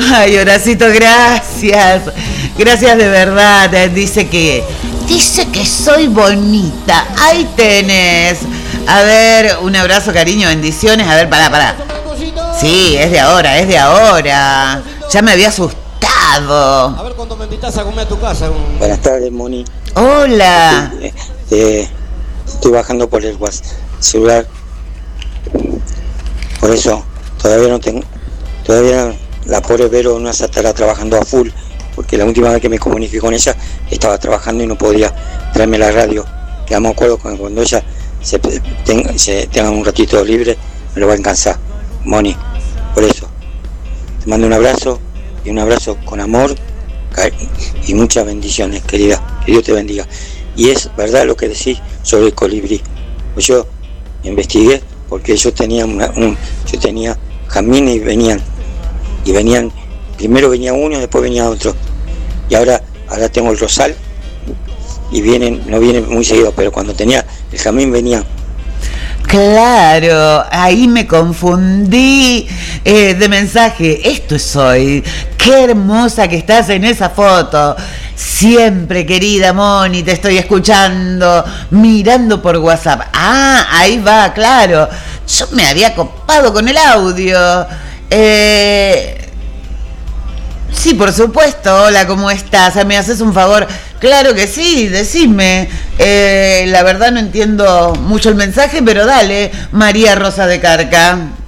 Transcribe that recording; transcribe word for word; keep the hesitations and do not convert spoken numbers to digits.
Ay, Horacito, gracias. Gracias de verdad. Dice que... Dice que soy bonita. Ahí tenés. A ver, un abrazo, cariño, bendiciones. A ver, pará, pará. Sí, es de ahora, es de ahora. Ya me había asustado. A ver cuando me invitas a comer a tu casa. Un... Buenas tardes, Moni. Hola. Eh, eh, estoy bajando por el celular. Por eso, todavía no tengo... Todavía la pobre Vero no se estará trabajando a full. Porque la última vez que me comuniqué con ella, estaba trabajando y no podía traerme la radio. Quedamos de acuerdo con cuando ella se tenga, se tenga un ratito libre, me lo va a alcanzar. Moni, por eso. Te mando un abrazo y un abrazo con amor y muchas bendiciones, querida. Que Dios te bendiga. Y es verdad lo que decís sobre el colibrí. Pues yo investigué porque yo tenía una, un, yo tenía jazmines y venían y venían primero venía uno, después venía otro. Y ahora, ahora tengo el rosal y vienen, no vienen muy seguido, pero cuando tenía el jazmín venía. Claro, ahí me confundí eh, de mensaje. Esto soy. Qué hermosa que estás en esa foto. Siempre, querida Moni, te estoy escuchando, mirando por WhatsApp. Ah, ahí va, claro. Yo me había copado con el audio. Eh... Sí, por supuesto. Hola, ¿cómo estás? ¿Me haces un favor? Claro que sí, decime. Eh, la verdad no entiendo mucho el mensaje, pero dale, María Rosa de Carca.